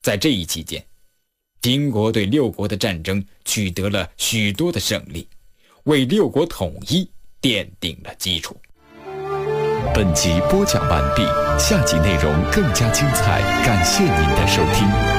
在这一期间，金国对六国的战争取得了许多的胜利，为六国统一奠定了基础。 本集播讲完毕，下集内容更加精彩，感谢您的收听。